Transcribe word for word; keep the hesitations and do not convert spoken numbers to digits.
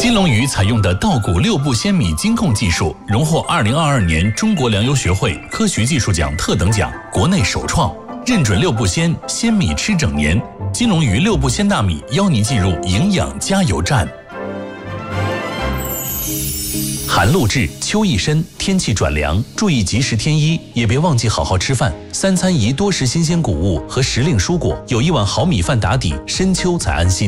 金龙鱼采用的稻谷六步鲜米精控技术，荣获二零二二年中国粮油学会科学技术奖特等奖，国内首创，认准六步鲜，鲜米吃整年。金龙鱼六步鲜大米邀您进入营养加油站。寒露至，秋意深，天气转凉，注意及时添衣，也别忘记好好吃饭。三餐宜多食新鲜谷物和时令蔬果，有一碗好米饭打底，深秋才安心。